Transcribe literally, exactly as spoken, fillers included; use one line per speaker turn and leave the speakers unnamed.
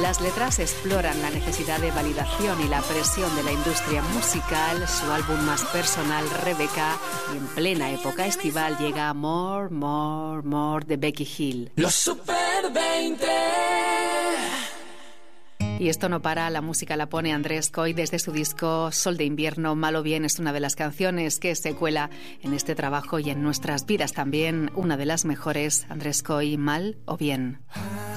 Las letras exploran la necesidad de validación y la presión de la industria musical. Su álbum más personal, Rebecca, y en plena época estival llega More, More, More de Becky Hill.
Los Super veinte.
Y esto no para, la música la pone Andrés Coy desde su disco Sol de Invierno. Mal o Bien es una de las canciones que se cuela en este trabajo y en nuestras vidas también. Una de las mejores, Andrés Coy, Mal o Bien.